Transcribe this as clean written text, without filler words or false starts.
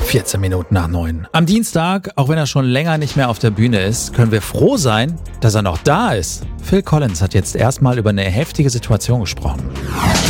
14 Minuten nach 9. Am Dienstag, auch wenn er schon länger nicht mehr auf der Bühne ist, können wir froh sein, dass er noch da ist. Phil Collins hat jetzt erstmal über eine heftige Situation gesprochen.